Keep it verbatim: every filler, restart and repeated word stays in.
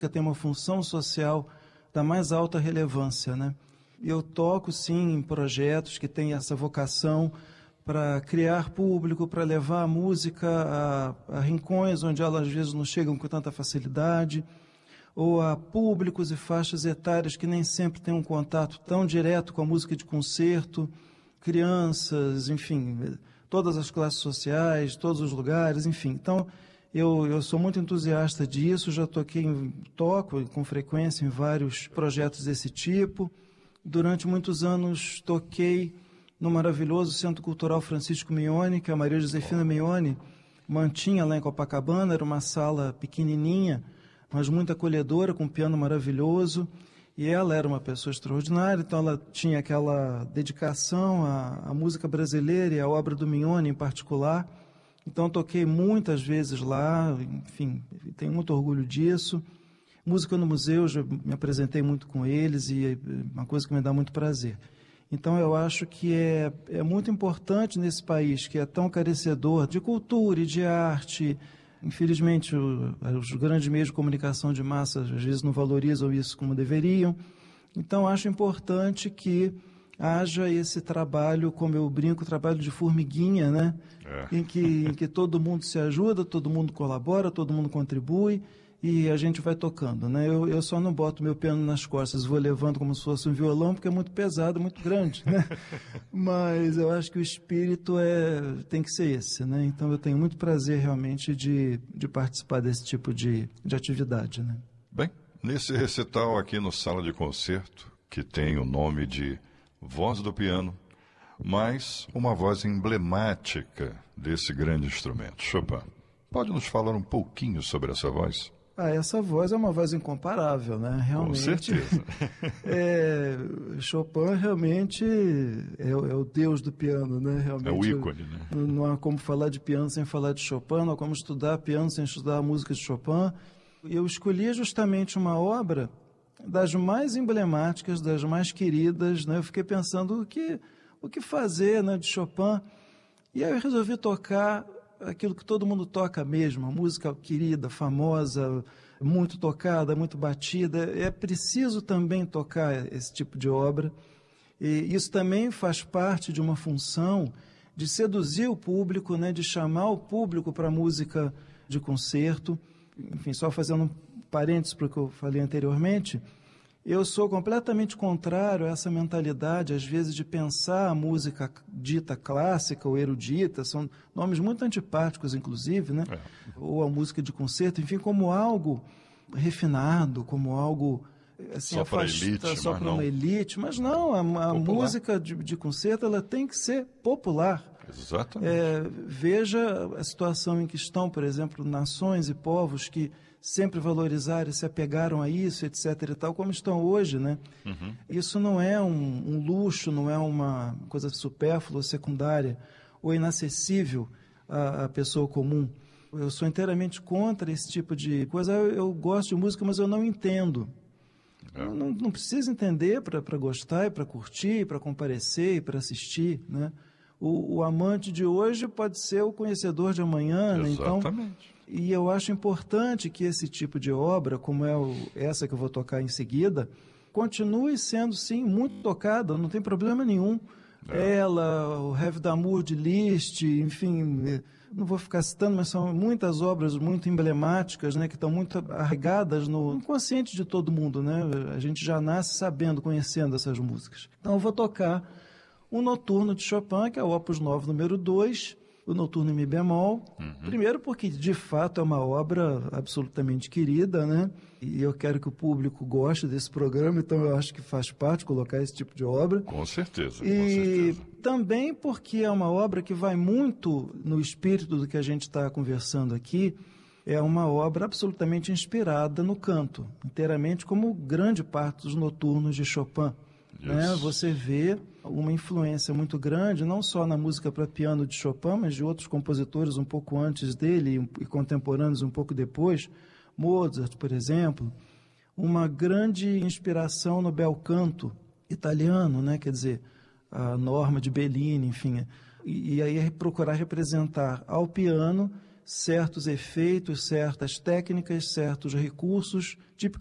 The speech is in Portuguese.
tem uma função social da mais alta relevância, né? Eu toco, sim, em projetos que têm essa vocação para criar público, para levar a música a, a rincões onde ela às vezes não chegam com tanta facilidade, ou a públicos e faixas etárias que nem sempre têm um contato tão direto com a música de concerto, crianças, enfim, todas as classes sociais, todos os lugares, enfim. Então, eu, eu sou muito entusiasta disso, já toquei, toco com frequência em vários projetos desse tipo. Durante muitos anos toquei no maravilhoso Centro Cultural Francisco Mione, que a Maria Josefina Mione mantinha lá em Copacabana. Era uma sala pequenininha, mas muito acolhedora, com um piano maravilhoso. E ela era uma pessoa extraordinária, então ela tinha aquela dedicação à, à música brasileira e à obra do Mione em particular. Então toquei muitas vezes lá, enfim, tenho muito orgulho disso. Música no museu, já me apresentei muito com eles e é uma coisa que me dá muito prazer. Então eu acho que é, é muito importante nesse país que é tão carecedor de cultura e de arte. Infelizmente o, os grandes meios de comunicação de massa às vezes não valorizam isso como deveriam. Então acho importante que haja esse trabalho, como eu brinco, trabalho de formiguinha, né? É. Em que, em que todo mundo se ajuda, todo mundo colabora, todo mundo contribui e a gente vai tocando, né? Eu, eu só não boto meu piano nas costas, vou levando como se fosse um violão, porque é muito pesado, muito grande, né? Mas eu acho que o espírito é, tem que ser esse, né? Então eu tenho muito prazer realmente de, de participar desse tipo de, de atividade, né? Bem, nesse recital aqui no Sala de Concerto, que tem o nome de Voz do Piano, mas uma voz emblemática desse grande instrumento, Chopin. Pode nos falar um pouquinho sobre essa voz? Ah, essa voz é uma voz incomparável, né? Realmente. Com certeza. é, Chopin realmente é, é o deus do piano, né? Realmente, é o ícone, né? Não, não há como falar de piano sem falar de Chopin, não há como estudar piano sem estudar a música de Chopin. Eu escolhi justamente uma obra das mais emblemáticas, das mais queridas, né? Eu fiquei pensando o que, o que fazer, né, de Chopin, e aí eu resolvi tocar aquilo que todo mundo toca mesmo, a música querida, famosa, muito tocada, muito batida. É preciso também tocar esse tipo de obra, e isso também faz parte de uma função de seduzir o público, né, de chamar o público para a música de concerto. Enfim, só fazendo um parênteses para o que eu falei anteriormente, eu sou completamente contrário a essa mentalidade, às vezes, de pensar a música dita clássica ou erudita, são nomes muito antipáticos, inclusive, né? É. Ou a música de concerto, enfim, como algo refinado, como algo assim, só para elite, só para uma elite, mas não, a, a música de, de concerto ela tem que ser popular. Exatamente. É, veja a situação em que estão, por exemplo, nações e povos que sempre valorizaram e se apegaram a isso, etc e tal, como estão hoje, né? Uhum. Isso não é um, um luxo, não é uma coisa supérflua, secundária ou inacessível à, à pessoa comum. Eu sou inteiramente contra esse tipo de coisa. Eu, eu gosto de música, mas eu não entendo. É. Não, não, não precisa entender para gostar, e para curtir, para comparecer e para assistir, né? O, o amante de hoje pode ser o conhecedor de amanhã, né? Então, exatamente. E eu acho importante que esse tipo de obra, como é o, essa que eu vou tocar em seguida, continue sendo, sim, muito tocada, não tem problema nenhum. É. Ela, o Rêve d'Amour de Liszt, enfim, não vou ficar citando, mas são muitas obras muito emblemáticas, né, que estão muito arraigadas no inconsciente de todo mundo, né? A gente já nasce sabendo, conhecendo essas músicas. Então eu vou tocar um Noturno de Chopin, que é o Opus nove número dois, o Noturno em Mi bemol. Uhum. Primeiro porque, de fato, é uma obra absolutamente querida, né? E eu quero que o público goste desse programa, então eu acho que faz parte colocar esse tipo de obra. Com certeza, e com certeza. Também porque é uma obra que vai muito no espírito do que a gente está conversando aqui. É uma obra absolutamente inspirada no canto, inteiramente como grande parte dos noturnos de Chopin. Né? Você vê uma influência muito grande, não só na música para piano de Chopin, mas de outros compositores um pouco antes dele e contemporâneos um pouco depois, Mozart, por exemplo, uma grande inspiração no bel canto italiano, né? Quer dizer, a Norma de Bellini, enfim, e, e aí procurar representar ao piano certos efeitos, certas técnicas, certos recursos,